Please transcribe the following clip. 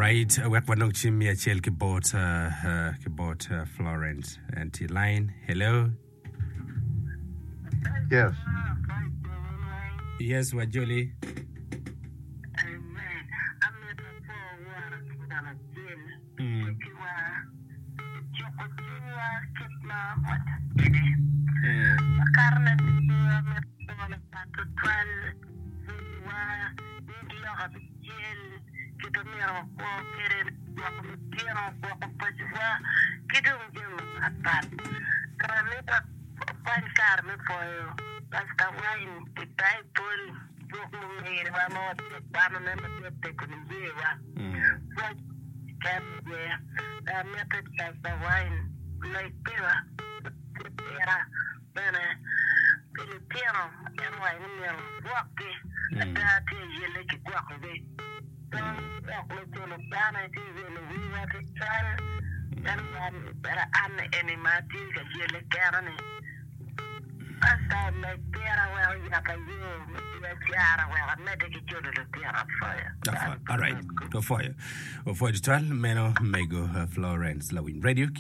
right, wek wanong chimia chel kibot Florence and line. Hello. Yes. Yes, what Julie? All right, go for you. For the 12, Meno Mego Florence Lawin Radio.